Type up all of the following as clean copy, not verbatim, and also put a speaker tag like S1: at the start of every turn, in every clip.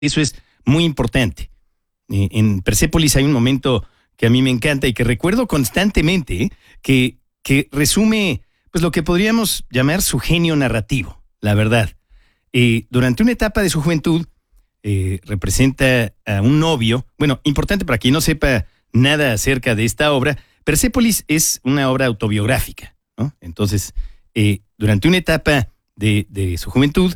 S1: Eso es muy importante. En Persépolis hay un momento que a mí me encanta y que recuerdo constantemente, que resume pues lo que podríamos llamar su genio narrativo, la verdad. Durante una etapa de su juventud, representa a un novio. Bueno, importante para quien no sepa nada acerca de esta obra, Persépolis es una obra autobiográfica, ¿no? Entonces, durante una etapa de su juventud,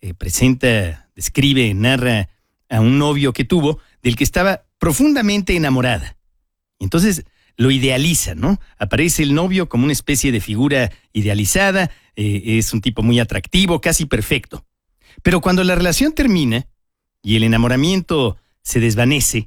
S1: describe, narra a un novio que tuvo, del que estaba profundamente enamorada. Entonces lo idealiza, ¿no? Aparece el novio como una especie de figura idealizada, es un tipo muy atractivo, casi perfecto. Pero cuando la relación termina y el enamoramiento se desvanece,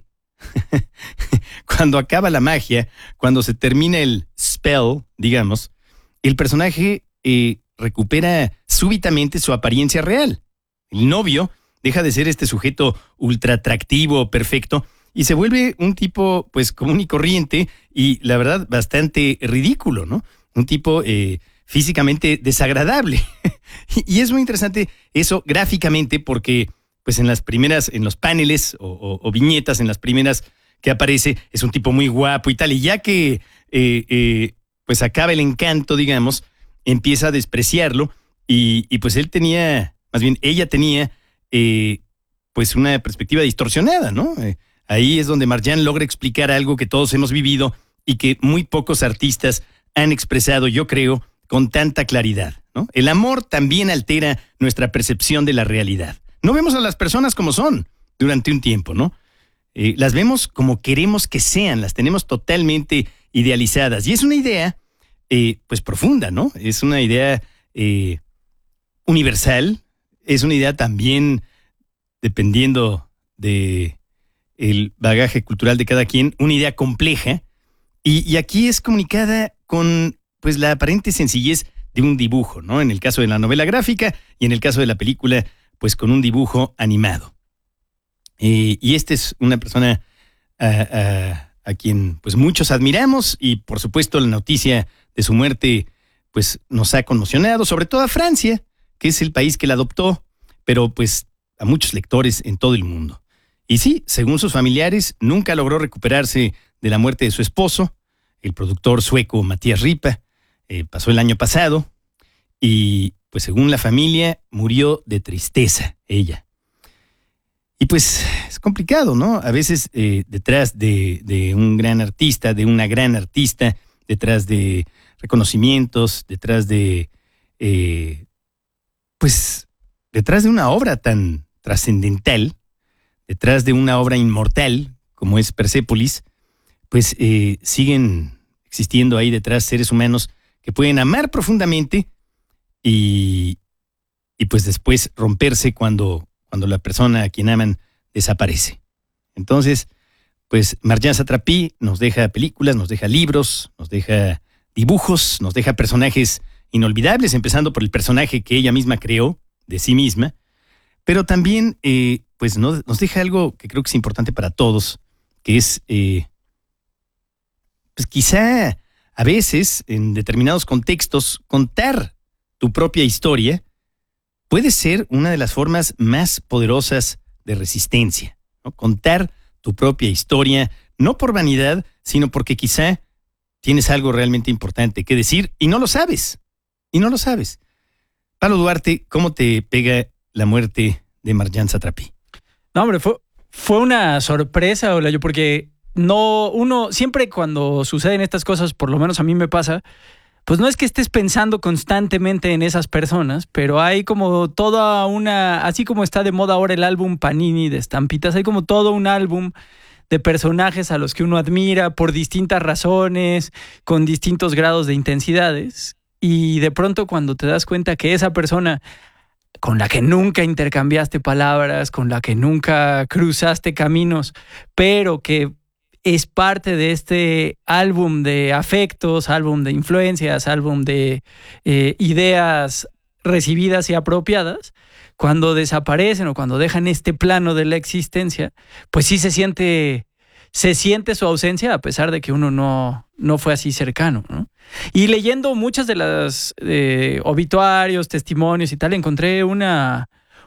S1: cuando acaba la magia, cuando se termina el spell, digamos, el personaje recupera súbitamente su apariencia real. El novio deja de ser este sujeto ultra atractivo, perfecto, y se vuelve un tipo pues común y corriente y la verdad bastante ridículo, ¿no? Un tipo físicamente desagradable. Y es muy interesante eso gráficamente porque pues en los paneles o viñetas, en las primeras que aparece, es un tipo muy guapo y tal, y ya que pues acaba el encanto, digamos, empieza a despreciarlo y pues ella tenía pues una perspectiva distorsionada, ¿no? Ahí es donde Marjane logra explicar algo que todos hemos vivido y que muy pocos artistas han expresado, yo creo, con tanta claridad, ¿no? El amor también altera nuestra percepción de la realidad. No vemos a las personas como son durante un tiempo, ¿no? Las vemos como queremos que sean, las tenemos totalmente idealizadas. Y es una idea, pues profunda, ¿no? Es una idea universal, es una idea también, dependiendo de el bagaje cultural de cada quien, una idea compleja, y aquí es comunicada con pues la aparente sencillez de un dibujo, ¿no? En el caso de la novela gráfica y en el caso de la película, pues con un dibujo animado. Y esta es una persona a quien pues muchos admiramos, y por supuesto la noticia de su muerte pues nos ha conmocionado, sobre todo a Francia, que es el país que la adoptó, pero pues a muchos lectores en todo el mundo. Y sí, según sus familiares, nunca logró recuperarse de la muerte de su esposo, el productor sueco Matías Ripa. Pasó el año pasado y pues según la familia murió de tristeza ella. Y pues es complicado, ¿no? A veces detrás de un gran artista, de una gran artista, detrás de reconocimientos, detrás de detrás de una obra tan trascendental, detrás de una obra inmortal como es Persépolis, pues siguen existiendo ahí detrás seres humanos que pueden amar profundamente y pues después romperse cuando la persona a quien aman desaparece. Entonces, pues Marjane Satrapi nos deja películas, nos deja libros, nos deja dibujos, nos deja personajes inolvidables, empezando por el personaje que ella misma creó de sí misma, pero también pues nos deja algo que creo que es importante para todos, que es pues quizá a veces en determinados contextos contar tu propia historia puede ser una de las formas más poderosas de resistencia, ¿no? Contar tu propia historia, no por vanidad, sino porque quizá tienes algo realmente importante que decir y no lo sabes. Pablo Duarte, ¿cómo te pega la muerte de Marjane Satrapi?
S2: No, hombre, fue una sorpresa, Olayo, porque uno siempre cuando suceden estas cosas, por lo menos a mí me pasa, pues no es que estés pensando constantemente en esas personas, pero hay como toda así como está de moda ahora el álbum Panini de estampitas, hay como todo un álbum de personajes a los que uno admira por distintas razones, con distintos grados de intensidades, y de pronto cuando te das cuenta que esa persona con la que nunca intercambiaste palabras, con la que nunca cruzaste caminos, pero que es parte de este álbum de afectos, álbum de influencias, álbum de ideas recibidas y apropiadas, cuando desaparecen o cuando dejan este plano de la existencia, pues sí se siente su ausencia a pesar de que uno no fue así cercano, ¿no? Y leyendo muchas de las obituarios, testimonios y tal, encontré una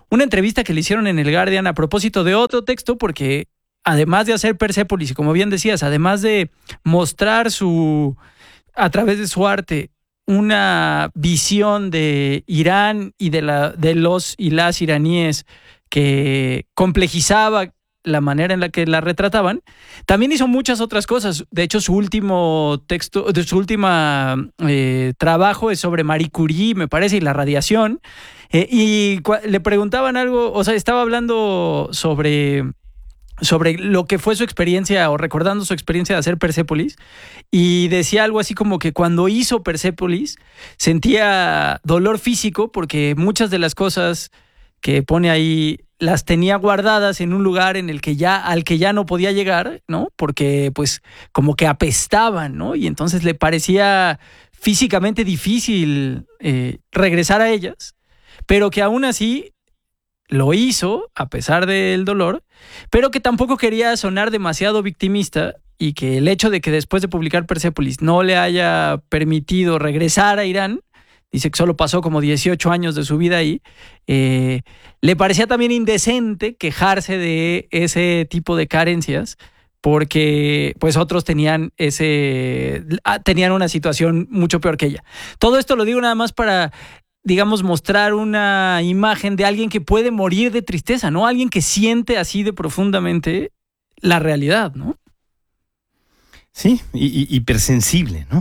S2: una entrevista que le hicieron en el Guardian a propósito de otro texto, porque además de hacer Persépolis, y como bien decías, además de mostrar a través de su arte una visión de Irán y de los y las iraníes que complejizaba la manera en la que la retrataban, también hizo muchas otras cosas. De hecho, su último texto, de su última trabajo es sobre Marie Curie, me parece, y la radiación. Le preguntaban algo, o sea, estaba hablando sobre lo que fue su experiencia, o recordando su experiencia de hacer Persépolis, y decía algo así como que cuando hizo Persépolis sentía dolor físico porque muchas de las cosas que pone ahí las tenía guardadas en un lugar en el que al que ya no podía llegar, ¿no? Porque pues como que apestaban, ¿no? Y entonces le parecía físicamente difícil regresar a ellas, pero que aún así lo hizo a pesar del dolor, pero que tampoco quería sonar demasiado victimista, y que el hecho de que después de publicar Persépolis no le haya permitido regresar a Irán, dice que solo pasó como 18 años de su vida ahí, le parecía también indecente quejarse de ese tipo de carencias, porque pues otros tenían una situación mucho peor que ella. Todo esto lo digo nada más para, digamos, mostrar una imagen de alguien que puede morir de tristeza, ¿no? Alguien que siente así de profundamente la realidad, ¿no?
S1: Sí, hipersensible, ¿no?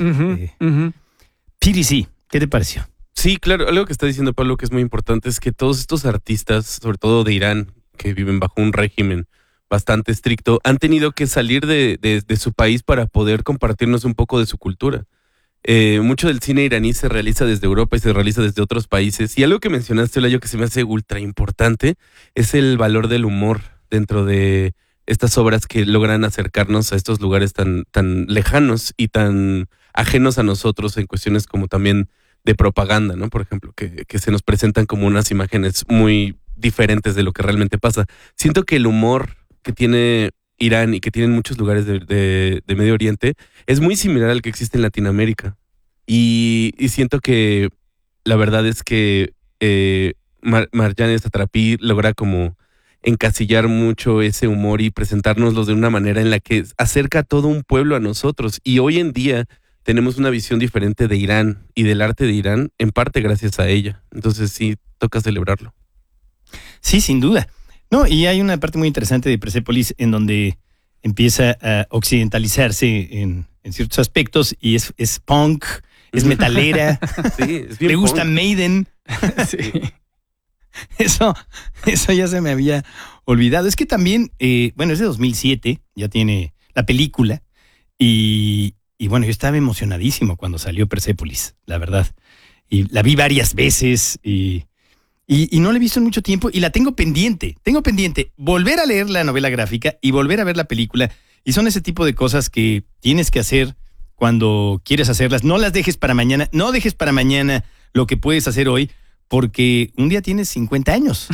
S1: PDC, ¿qué te pareció?
S3: Sí, claro, algo que está diciendo Pablo que es muy importante es que todos estos artistas, sobre todo de Irán, que viven bajo un régimen bastante estricto, han tenido que salir de su país para poder compartirnos un poco de su cultura. Mucho del cine iraní se realiza desde Europa y se realiza desde otros países. Y algo que mencionaste, Olayo, que se me hace ultra importante, es el valor del humor dentro de estas obras que logran acercarnos a estos lugares tan lejanos y tan ajenos a nosotros en cuestiones como también de propaganda, ¿no? Por ejemplo, que se nos presentan como unas imágenes muy diferentes de lo que realmente pasa. Siento que el humor que tiene Irán y que tienen muchos lugares de Medio Oriente es muy similar al que existe en Latinoamérica. Y siento que la verdad es que Marjane Satrapi logra como encasillar mucho ese humor y presentárnoslo de una manera en la que acerca a todo un pueblo a nosotros. Y hoy en día tenemos una visión diferente de Irán y del arte de Irán, en parte gracias a ella. Entonces sí, toca celebrarlo.
S1: Sí, sin duda. No, y hay una parte muy interesante de Persépolis en donde empieza a occidentalizarse en ciertos aspectos, y es punk, es metalera,
S3: sí, es bien
S1: le gusta
S3: punk.
S1: Maiden.
S2: Sí.
S1: Eso ya se me había olvidado. Es que también, bueno, es de 2007, ya tiene la película, y bueno, yo estaba emocionadísimo cuando salió Persépolis, la verdad. Y la vi varias veces y no la he visto en mucho tiempo, y la tengo pendiente volver a leer la novela gráfica y volver a ver la película, y son ese tipo de cosas que tienes que hacer cuando quieres hacerlas. No las dejes para mañana, no dejes para mañana lo que puedes hacer hoy, porque un día tienes 50 años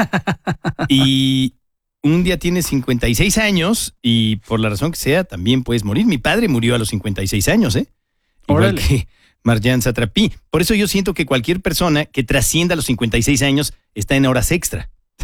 S1: y un día tienes 56 años, y por la razón que sea también puedes morir. Mi padre murió a los 56 años, igual
S2: Órale.
S1: que Marjane Satrapi. Por eso yo siento que cualquier persona que trascienda los 56 años está en horas extra.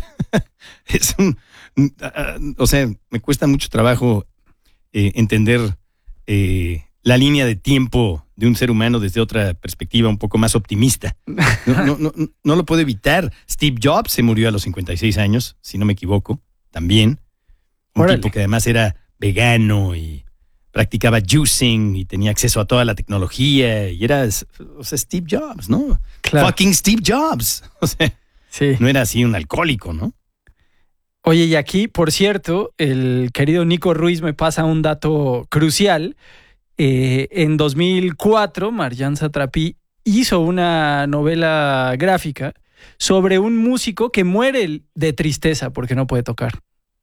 S1: O sea, me cuesta mucho trabajo entender la línea de tiempo de un ser humano desde otra perspectiva un poco más optimista. No lo puedo evitar. Steve Jobs se murió a los 56 años, si no me equivoco, también. Un
S2: Órale.
S1: tipo que además era vegano y practicaba juicing y tenía acceso a toda la tecnología, y era, o sea, Steve Jobs, ¿no?
S2: Claro.
S1: Fucking Steve Jobs. O sea,
S2: Sí.
S1: no era así un alcohólico, ¿no?
S2: Oye, y aquí, por cierto, el querido Nico Ruiz me pasa un dato crucial. En 2004, Marjane Satrapi hizo una novela gráfica sobre un músico que muere de tristeza porque no puede tocar.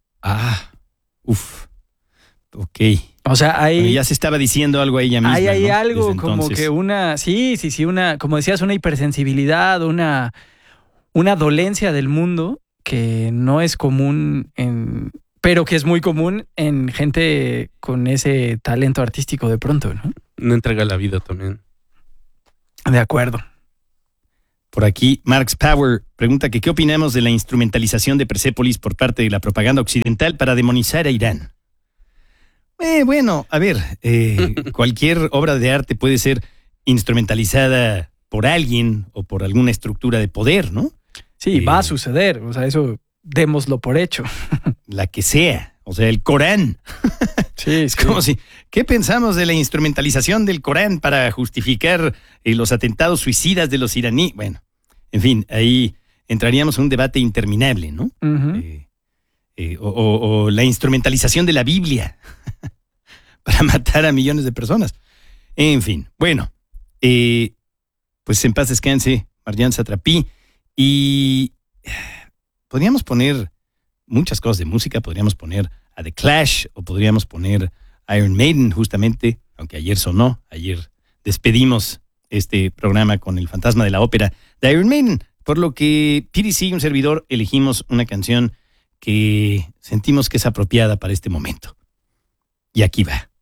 S1: Ok.
S2: O sea,
S1: Bueno,
S2: hay,
S1: ya se estaba diciendo algo a ella misma,
S2: hay
S1: ¿no?
S2: algo
S1: Desde
S2: como
S1: entonces.
S2: que como decías, una hipersensibilidad, una dolencia del mundo que no es común pero que es muy común en gente con ese talento artístico de pronto, ¿no?
S3: Una entrega a la vida también.
S2: De acuerdo.
S1: Por aquí, Marx Power pregunta que qué opinamos de la instrumentalización de Persépolis por parte de la propaganda occidental para demonizar a Irán. Bueno, a ver, cualquier obra de arte puede ser instrumentalizada por alguien o por alguna estructura de poder, ¿no?
S2: Sí, va a suceder, o sea, eso démoslo por hecho.
S1: La que sea, o sea, el Corán.
S2: Sí,
S1: Es como si, ¿qué pensamos de la instrumentalización del Corán para justificar los atentados suicidas de los iraníes? Bueno, en fin, ahí entraríamos en un debate interminable, ¿no?
S2: Ujú.
S1: O la instrumentalización de la Biblia para matar a millones de personas. En fin, bueno, pues en paz descanse Marjan Satrapi. Y podríamos poner muchas cosas de música, podríamos poner a The Clash o podríamos poner Iron Maiden justamente, aunque ayer sonó, ayer despedimos este programa con el fantasma de la ópera de Iron Maiden, por lo que PDC y un servidor elegimos una canción que sentimos que es apropiada para este momento. Y aquí va.